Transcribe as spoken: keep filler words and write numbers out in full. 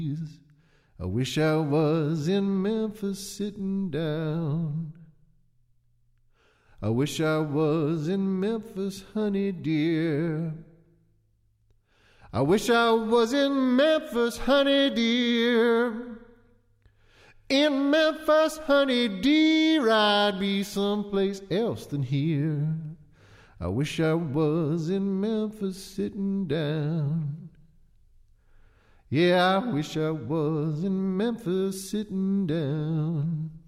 I wish I was in Memphis sitting down. I wish I was in Memphis, honey dear. I wish I was in Memphis, honey dear. In Memphis, honey dear, I'd be someplace else than here. I wish I was in Memphis sitting down. Yeah, I wish I was in Memphis sitting down.